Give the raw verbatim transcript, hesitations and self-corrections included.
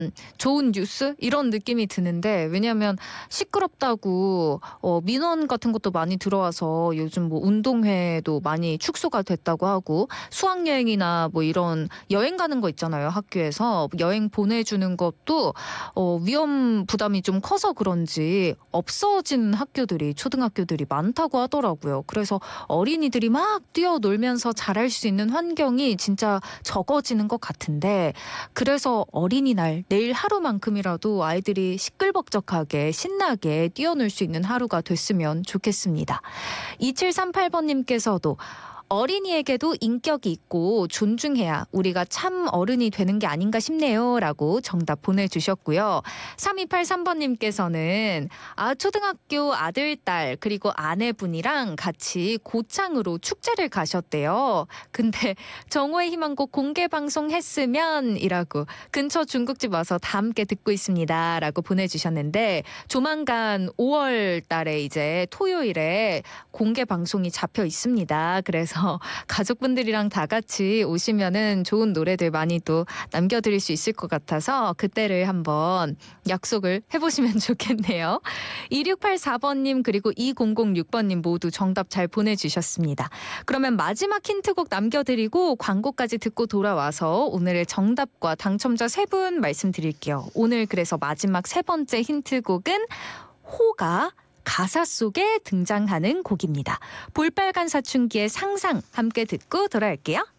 좋은 뉴스 이런 느낌이 드는데 왜냐하면 시끄럽다고 어, 민원 같은 것도 많이 들어와서 요즘 뭐 운동회도 많이 축소가 됐다고 하고 수학여행이나 뭐 이런 여행 가는 거 있잖아요. 학교에서 여행 보내주는 것도 어, 위험 부담이 좀 커서 그런지 없어진 학교들이 초등학교들이 많다고 하더라고요. 그래서 어린이들이 막 뛰어놀면서 잘할 수 있는 환경이 진짜 적어지는 것 같은데 그래서 어린이날 내일 하루만큼이라도 아이들이 시끌벅적하게 신나게 뛰어놀 수 있는 하루가 됐으면 좋겠습니다. 이칠삼팔 번님께서도 어린이에게도 인격이 있고 존중해야 우리가 참 어른이 되는 게 아닌가 싶네요. 라고 정답 보내주셨고요. 삼이팔삼 번님께서는 아, 초등학교 아들, 딸 그리고 아내분이랑 같이 고창으로 축제를 가셨대요. 근데 정오의 희망곡 공개방송 했으면 이라고 근처 중국집 와서 다 함께 듣고 있습니다. 라고 보내주셨는데 조만간 오월 달에 이제 토요일에 공개방송이 잡혀 있습니다. 그래서 가족분들이랑 다 같이 오시면은 좋은 노래들 많이 또 남겨드릴 수 있을 것 같아서 그때를 한번 약속을 해보시면 좋겠네요. 이육팔사 번님 그리고 이공공육 번님 모두 정답 잘 보내주셨습니다. 그러면 마지막 힌트곡 남겨드리고 광고까지 듣고 돌아와서 오늘의 정답과 당첨자 세 분 말씀드릴게요. 오늘 그래서 마지막 세 번째 힌트곡은 호가 가사 속에 등장하는 곡입니다. 볼빨간 사춘기의 상상 함께 듣고 돌아올게요.